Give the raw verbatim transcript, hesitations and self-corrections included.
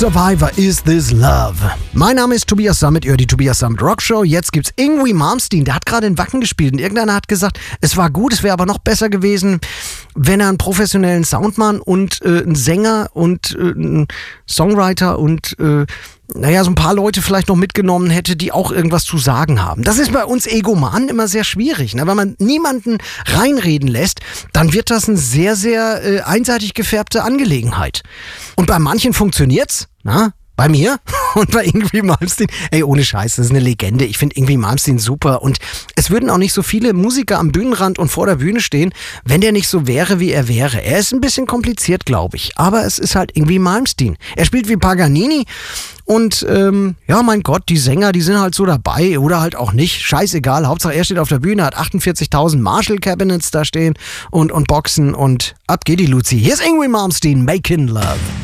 Survivor, Is This Love? Mein Name ist Tobias Sammet, ihr hört die Tobias Sammet Rock Show. Jetzt gibt's Yngwie Malmsteen, der hat gerade in Wacken gespielt und irgendeiner hat gesagt, es war gut, es wäre aber noch besser gewesen, wenn er einen professionellen Soundmann und äh, einen Sänger und äh, einen Songwriter und äh, naja, so ein paar Leute vielleicht noch mitgenommen hätte, die auch irgendwas zu sagen haben. Das ist bei uns Egomanen immer sehr schwierig. Ne? Wenn man niemanden reinreden lässt, dann wird das eine sehr, sehr äh, einseitig gefärbte Angelegenheit. Und bei manchen funktioniert's, na? Bei mir und bei Yngwie Malmsteen. Ey, ohne Scheiß, das ist eine Legende. Ich finde Yngwie Malmsteen super. Und es würden auch nicht so viele Musiker am Bühnenrand und vor der Bühne stehen, wenn der nicht so wäre, wie er wäre. Er ist ein bisschen kompliziert, glaube ich. Aber es ist halt Yngwie Malmsteen. Er spielt wie Paganini. Und ähm, ja, mein Gott, die Sänger, die sind halt so dabei oder halt auch nicht. Scheißegal, Hauptsache er steht auf der Bühne, hat achtundvierzigtausend Marshall Cabinets da stehen und, und Boxen und ab geht die Luzi. Hier ist Yngwie Malmsteen, Makin' Love.